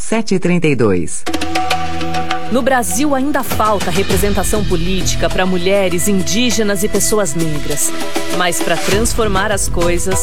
7h32. No Brasil ainda falta representação política para mulheres, indígenas e pessoas negras. Mas para transformar as coisas,